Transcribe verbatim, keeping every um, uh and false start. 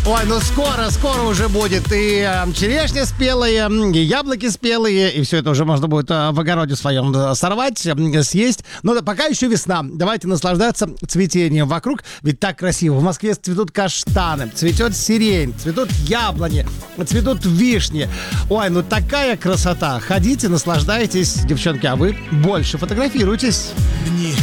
Ой, ну скоро, скоро уже будет и э, черешня спелые, и яблоки спелые, и все это уже можно будет э, в огороде своем э, сорвать, э, съесть. Но да, пока еще весна. Давайте наслаждаться цветением вокруг, ведь так красиво. В Москве цветут каштаны, цветет сирень, цветут яблони, цветут вишни. Ой, ну такая красота. Ходите, наслаждайтесь, девчонки, а вы больше фотографируйтесь. Мне